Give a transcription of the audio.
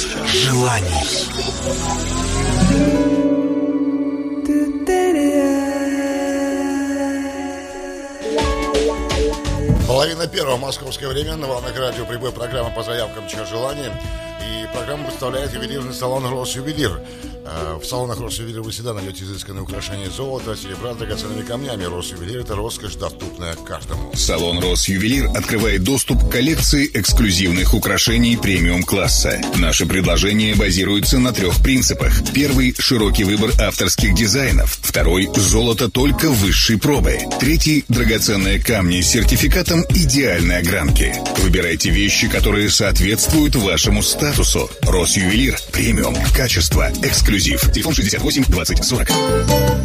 желаний. Половина первого, московское время. На волнах радио прибой программа по заявкам «Час желаний». И программу представляет ювелирный салон «Росювелир». В салонах «Росювелир» вы всегда найдете изысканные украшения золота, серебра, драгоценными камнями. «Росювелир» — это роскошь, доступная каждому. Салон «Росювелир» открывает доступ к коллекции эксклюзивных украшений премиум-класса. Наши предложения базируются на 3 принципах. Первый – широкий выбор авторских дизайнов. Второй – золото только высшей пробы. Третий – драгоценные камни с сертификатом идеальной огранки. Выбирайте вещи, которые соответствуют вашему статусу. «Росювелир» – премиум, качество, эксклюзив. Телефон 68 20 40.